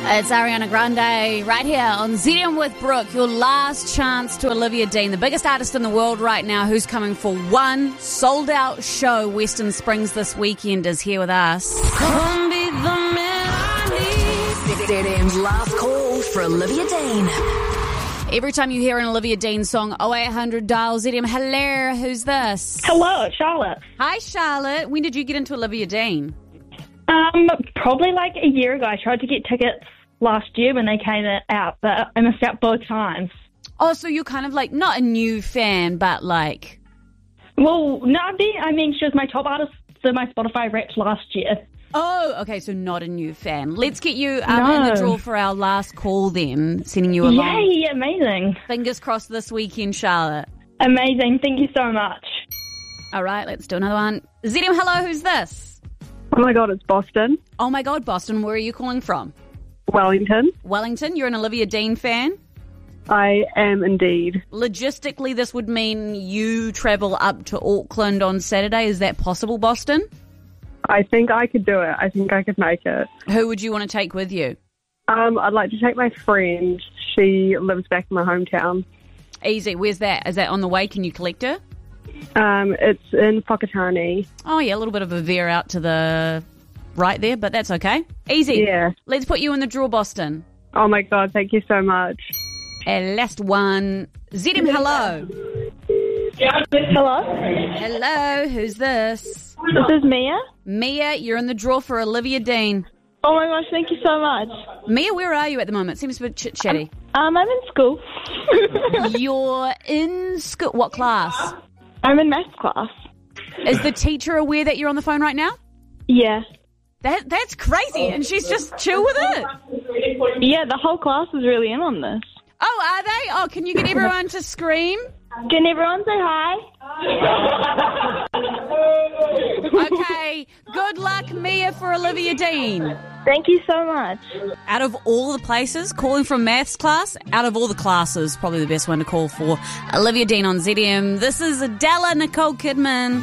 It's Ariana Grande right here on ZM with Brooke. Your last chance to Olivia Dean, the biggest artist in the world right now, who's coming for one sold-out show. Western Springs this weekend is here with us. ZM's last call for Olivia Dean. Every time you hear an Olivia Dean song, 0800 dial ZM. Hello, who's this? Hello, it's Charlotte. Hi, Charlotte. When did you get into Olivia Dean? Probably like a year ago. I tried to get tickets last year when they came out, but I missed out both times. Oh, so you're kind of like not a new fan, but like... Well, no, I mean, she was my top artist in my Spotify Wrapped last year. Oh, okay, so not a new fan. Let's get you in the draw for our last call then, sending you along. Yay, amazing. Fingers crossed this weekend, Charlotte. Amazing, thank you so much. All right, let's do another one. ZM, hello, who's this? Oh my God, it's Boston. Oh my God, Boston, where are you calling from? Wellington. Wellington, you're an Olivia Dean fan? I am indeed. Logistically, this would mean you travel up to Auckland on Saturday. Is that possible, Boston? I think I could do it. I think I could make it. Who would you want to take with you? I'd like to take my friend. She lives back in my hometown. Easy. Where's that? Is that on the way? Can you collect her? It's in Whakatane. Oh, yeah, a little bit of a veer out to the right there, but that's okay. Easy. Yeah. Let's put you in the draw, Boston. Oh my God, thank you so much. And last one. ZM, hello. Hello? Hello, who's this? This is Mia. Mia, you're in the draw for Olivia Dean. Oh my gosh, thank you so much. Mia, where are you at the moment? Seems a bit chit-chatty. I'm in school. You're in school. What class? I'm in maths class. Is the teacher aware that you're on the phone right now? Yeah. That's crazy, and she's just chill with it. Yeah, the whole class is really in on this. Oh, are they? Oh, can you get everyone to scream? Can everyone say hi? Okay, good luck, Mia, for Olivia Dean. Thank you so much. Out of all the places, calling from maths class, out of all the classes, probably the best one to call for Olivia Dean on ZM. This is Adela Nicole Kidman.